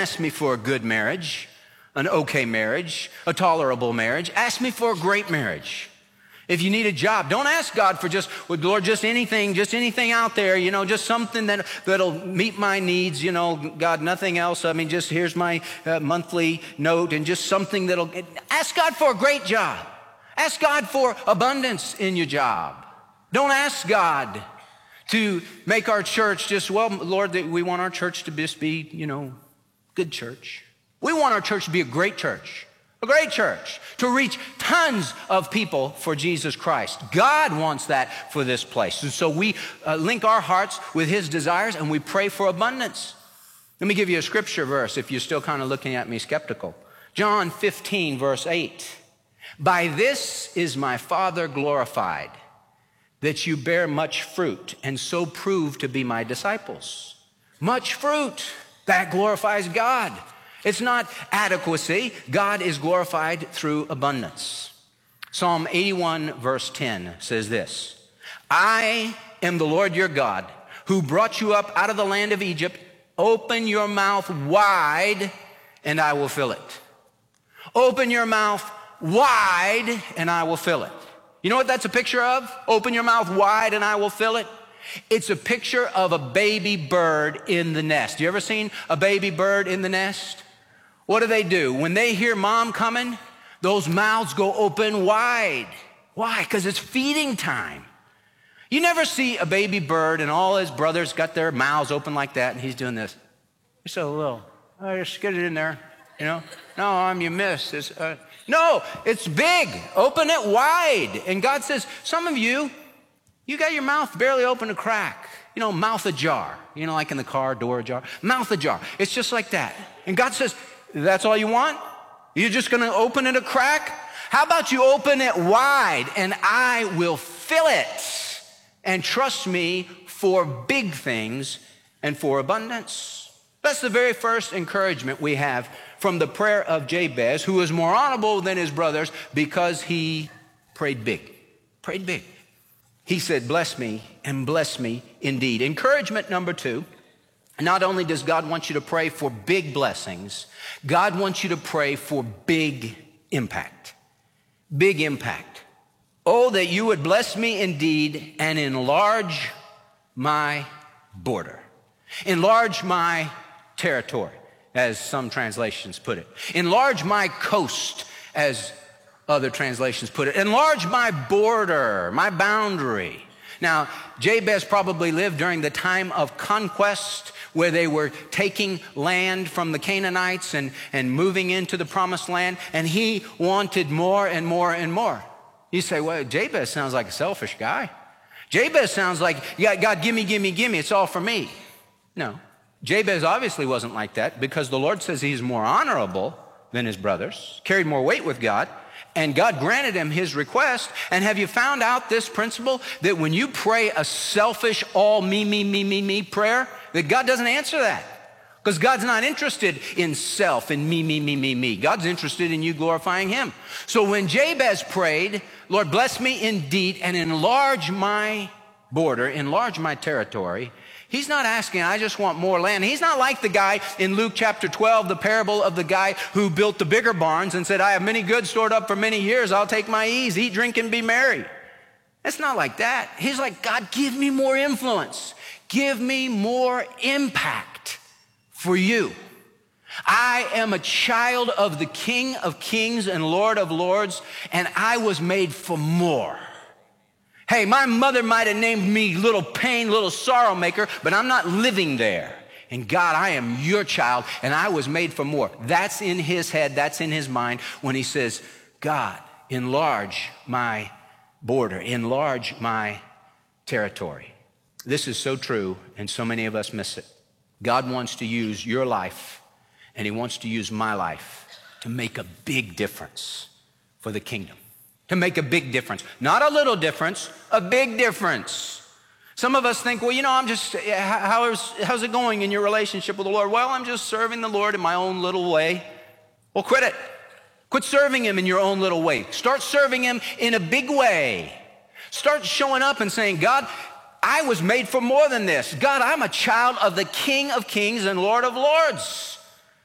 ask me for a good marriage, an okay marriage, a tolerable marriage. Ask me for a great marriage. If you need a job, don't ask God for just, well, Lord, just anything out there, just something that'll meet my needs, God, nothing else. I mean, just here's my monthly note and just something that'll, ask God for a great job. Ask God for abundance in your job. Don't ask God to make our church just, well, Lord, we want our church to just be, good church. We want our church to be a great church. A great church, to reach tons of people for Jesus Christ. God wants that for this place. And so we link our hearts with his desires and we pray for abundance. Let me give you a scripture verse if you're still kind of looking at me skeptical. John 15, verse 8. By this is my Father glorified, that you bear much fruit and so prove to be my disciples. Much fruit, that glorifies God. It's not adequacy. God is glorified through abundance. Psalm 81 verse 10 says this, I am the Lord your God who brought you up out of the land of Egypt. Open your mouth wide and I will fill it. Open your mouth wide and I will fill it. You know what that's a picture of? Open your mouth wide and I will fill it. It's a picture of a baby bird in the nest. You ever seen a baby bird in the nest? What do? When they hear mom coming, those mouths go open wide. Why? Because it's feeding time. You never see a baby bird and all his brothers got their mouths open like that and he's doing this. You're so little. Oh, just get it in there, No, you missed. No, it's big. Open it wide. And God says, some of you got your mouth barely open a crack. Mouth ajar. Like in the car, door ajar. Mouth ajar. It's just like that. And God says, that's all you want? You're just going to open it a crack? How about you open it wide and I will fill it? And trust me for big things and for abundance. That's the very first encouragement we have from the prayer of Jabez, who was more honorable than his brothers because he prayed big. Prayed big. He said, bless me and bless me indeed. Encouragement number 2. Not only does God want you to pray for big blessings, God wants you to pray for big impact. Big impact. Oh, that you would bless me indeed and enlarge my border. Enlarge my territory, as some translations put it. Enlarge my coast, as other translations put it. Enlarge my border, my boundary. Now, Jabez probably lived during the time of conquest where they were taking land from the Canaanites and moving into the promised land, and he wanted more and more and more. You say, well, Jabez sounds like a selfish guy. Jabez sounds like, yeah, God, gimme, gimme, gimme, it's all for me. No, Jabez obviously wasn't like that because the Lord says he's more honorable than his brothers, carried more weight with God, and God granted him his request. And have you found out this principle that when you pray a selfish, all me prayer, that God doesn't answer that? Because God's not interested in self and me. God's interested in you glorifying him. So when Jabez prayed, Lord, bless me indeed and enlarge my border, enlarge my territory, he's not asking, I just want more land. He's not like the guy in Luke chapter 12, the parable of the guy who built the bigger barns and said, I have many goods stored up for many years. I'll take my ease, eat, drink, and be merry. It's not like that. He's like, God, give me more influence. Give me more impact for you. I am a child of the King of Kings and Lord of Lords, and I was made for more. Hey, my mother might have named me little pain, little sorrow maker, but I'm not living there. And God, I am your child, and I was made for more. That's in his head, that's in his mind when he says, God, enlarge my border, enlarge my territory. This is so true, and so many of us miss it. God wants to use your life, and he wants to use my life to make a big difference for the kingdom. To make a big difference. Not a little difference, a big difference. Some of us think, well, I'm just, how's it going in your relationship with the Lord? Well, I'm just serving the Lord in my own little way. Well, quit it. Quit serving him in your own little way. Start serving him in a big way. Start showing up and saying, God, I was made for more than this. God, I'm a child of the King of Kings and Lord of Lords.